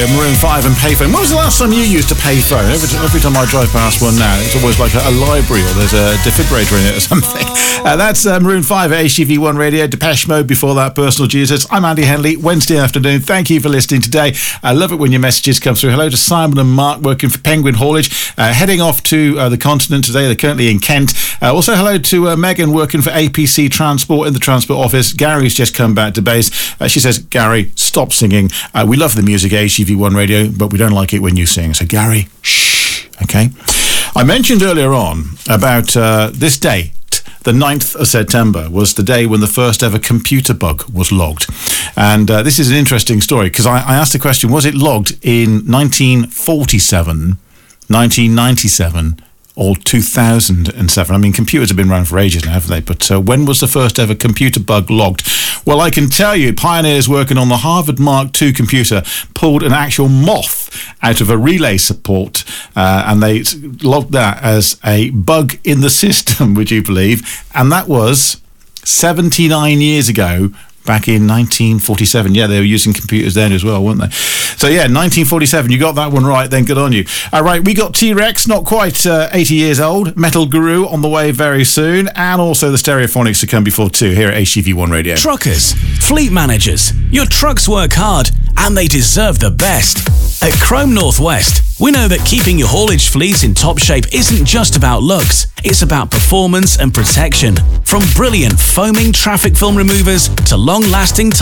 Maroon 5 and Payphone. When was the last time you used a payphone? Every time I drive past one now, it's always like a library or there's a defibrillator in it or something. That's Maroon 5 at HGV1 Radio. Depeche Mode before that, Personal Jesus. I'm Andy Henley. Wednesday afternoon. Thank you for listening today. I love it when your messages come through. Hello to Simon and Mark working for Penguin Haulage. Heading off to the continent today. They're currently in Kent. Also hello to Megan working for APC Transport in the Transport Office. Gary's just come back to base. She says, Gary, stop singing. We love the music at HGV1 Radio, but we don't like it when you sing. So Gary, shh, okay? I mentioned earlier on about this date. The 9th of September was the day when the first ever computer bug was logged. And this is an interesting story because I asked the question, was it logged in 1947, 1997 or 2007? I mean, computers have been around for ages now, haven't they? But when was the first ever computer bug logged? Well, I can tell you, pioneers working on the Harvard Mark II computer pulled an actual moth out of a relay support, and they logged that as a bug in the system, would you believe? And that was 79 years ago, back in 1947. Yeah, they were using computers then as well, weren't they? So yeah, 1947, you got that one right, then good on you. All right, we got T-Rex, not quite 80 years old, Metal Guru on the way very soon, and also the Stereophonics to come before too, here at HGV1 Radio. Truckers, fleet managers, your trucks work hard, and they deserve the best. At Chrome Northwest, we know that keeping your haulage fleet in top shape isn't just about looks, it's about performance and protection. From brilliant foaming traffic film removers to long-lasting